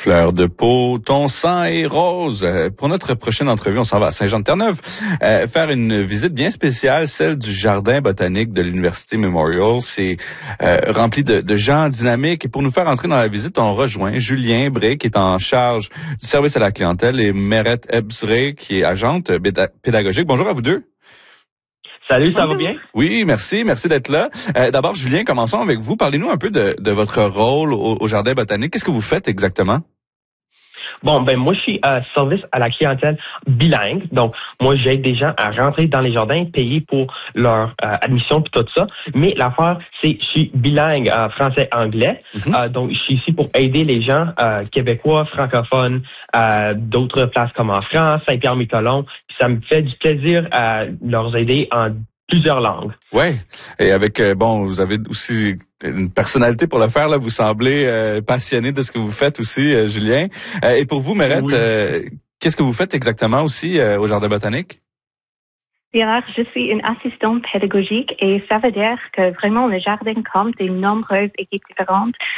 Fleur de peau, ton sang est rose. Pour notre prochaine entrevue, on s'en va à Saint-Jean-de-Terre-Neuve faire une visite bien spéciale, celle du Jardin botanique de l'Université Memorial. C'est rempli de gens dynamiques. Et pour nous faire entrer dans la visite, on rejoint Julien Bré, qui est en charge du service à la clientèle, et Mérette Ebsré, qui est agente pédagogique. Bonjour à vous deux. Salut, ça va bien? Oui, merci d'être là. D'abord, Julien, commençons avec vous. Parlez-nous un peu de votre rôle au Jardin botanique. Qu'est-ce que vous faites exactement? Bon, moi, je suis service à la clientèle bilingue. Donc, moi, j'aide des gens à rentrer dans les jardins, payer pour leur admission puis tout ça. Mais l'affaire, c'est je suis bilingue français-anglais. Donc, je suis ici pour aider les gens québécois, francophones, d'autres places comme en France, Saint-Pierre-Miquelon. Puis ça me fait du plaisir à leur aider en plusieurs langues. Ouais. Et avec vous avez aussi une personnalité pour le faire là. Vous semblez passionné de ce que vous faites aussi, Julien. Et pour vous, Mérette, oui. Qu'est-ce que vous faites exactement aussi au Jardin botanique? Alors, je suis une assistante pédagogique et ça veut dire que vraiment le jardin compte de nombreuses équipes différentes.